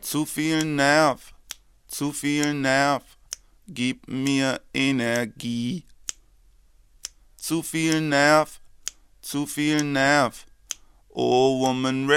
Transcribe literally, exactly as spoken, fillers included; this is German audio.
Zu viel Nerv, zu viel Nerv, gib mir Energie. Zu viel Nerv, zu viel Nerv, oh Woman,